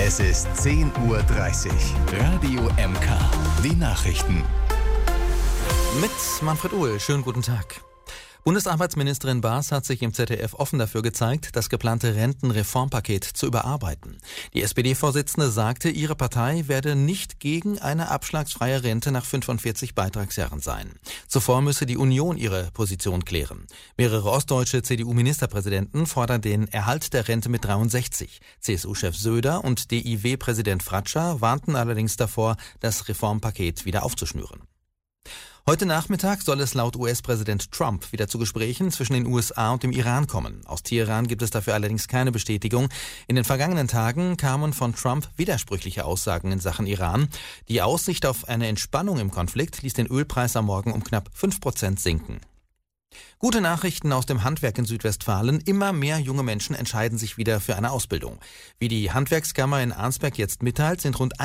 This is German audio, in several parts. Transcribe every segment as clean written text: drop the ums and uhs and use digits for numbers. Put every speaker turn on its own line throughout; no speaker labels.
Es ist 10:30 Uhr. Radio MK. Die Nachrichten.
Mit Manfred Uhl. Schönen guten Tag. Bundesarbeitsministerin Baas hat sich im ZDF offen dafür gezeigt, das geplante Rentenreformpaket zu überarbeiten. Die SPD-Vorsitzende sagte, ihre Partei werde nicht gegen eine abschlagsfreie Rente nach 45 Beitragsjahren sein. Zuvor müsse die Union ihre Position klären. Mehrere ostdeutsche CDU-Ministerpräsidenten fordern den Erhalt der Rente mit 63. CSU-Chef Söder und DIW-Präsident Fratscher warnten allerdings davor, das Reformpaket wieder aufzuschnüren. Heute Nachmittag soll es laut US-Präsident Trump wieder zu Gesprächen zwischen den USA und dem Iran kommen. Aus Teheran gibt es dafür allerdings keine Bestätigung. In den vergangenen Tagen kamen von Trump widersprüchliche Aussagen in Sachen Iran. Die Aussicht auf eine Entspannung im Konflikt ließ den Ölpreis am Morgen um knapp 5% sinken. Gute Nachrichten aus dem Handwerk in Südwestfalen. Immer mehr junge Menschen entscheiden sich wieder für eine Ausbildung. Wie die Handwerkskammer in Arnsberg jetzt mitteilt, sind rund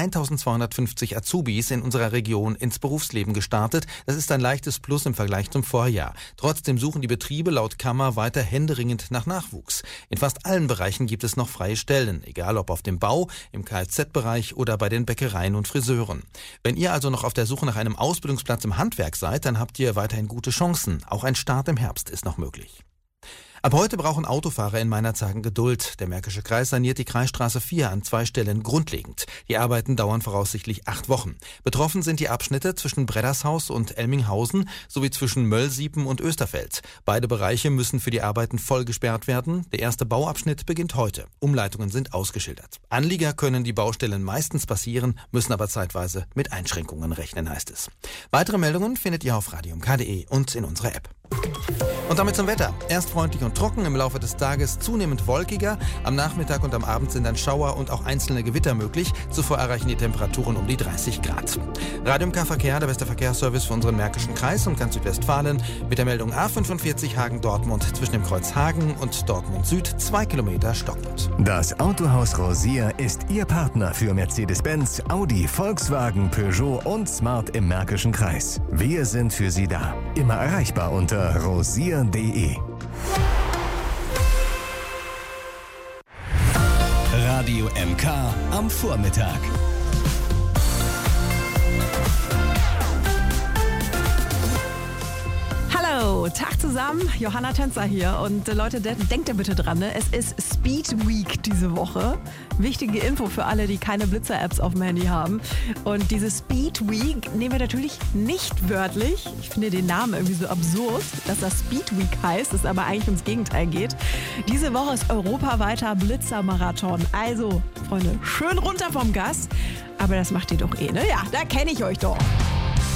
1250 Azubis in unserer Region ins Berufsleben gestartet. Das ist ein leichtes Plus im Vergleich zum Vorjahr. Trotzdem suchen die Betriebe laut Kammer weiter händeringend nach Nachwuchs. In fast allen Bereichen gibt es noch freie Stellen, egal ob auf dem Bau, im Kfz-Bereich oder bei den Bäckereien und Friseuren. Wenn ihr also noch auf der Suche nach einem Ausbildungsplatz im Handwerk seid, dann habt ihr weiterhin gute Chancen. Auch ein Start im Herbst ist noch möglich. Ab heute brauchen Autofahrer in Meinerzhagen Geduld. Der Märkische Kreis saniert die Kreisstraße 4 an 2 Stellen grundlegend. Die Arbeiten dauern voraussichtlich 8 Wochen. Betroffen sind die Abschnitte zwischen Breddershaus und Elminghausen sowie zwischen Möllsiepen und Österfeld. Beide Bereiche müssen für die Arbeiten voll gesperrt werden. Der erste Bauabschnitt beginnt heute. Umleitungen sind ausgeschildert. Anlieger können die Baustellen meistens passieren, müssen aber zeitweise mit Einschränkungen rechnen, heißt es. Weitere Meldungen findet ihr auf radiomk.de und in unserer App. Und damit zum Wetter. Erst freundlich und trocken, im Laufe des Tages zunehmend wolkiger. Am Nachmittag und am Abend sind dann Schauer und auch einzelne Gewitter möglich. Zuvor erreichen die Temperaturen um die 30 Grad. Radio MK Verkehr, der beste Verkehrsservice für unseren Märkischen Kreis und ganz Südwestfalen. Mit der Meldung A45 Hagen-Dortmund zwischen dem Kreuz Hagen und Dortmund Süd 2 Kilometer stockend.
Das Autohaus Rosier ist Ihr Partner für Mercedes-Benz, Audi, Volkswagen, Peugeot und Smart im Märkischen Kreis. Wir sind für Sie da. Immer erreichbar unter rosier.de. Radio MK am Vormittag.
Hallo, Tag zusammen, Johanna Tänzer hier und Leute, denkt ihr bitte dran, ne? Es ist Speed Week diese Woche. Wichtige Info für alle, die keine Blitzer-Apps auf dem Handy haben. Und diese Speed Week nehmen wir natürlich nicht wörtlich. Ich finde den Namen irgendwie so absurd, dass das Speed Week heißt, es aber eigentlich ums Gegenteil geht. Diese Woche ist europaweiter Blitzer-Marathon. Also, Freunde, schön runter vom Gas. Aber das macht ihr doch eh, ne? Ja, da kenne ich euch doch.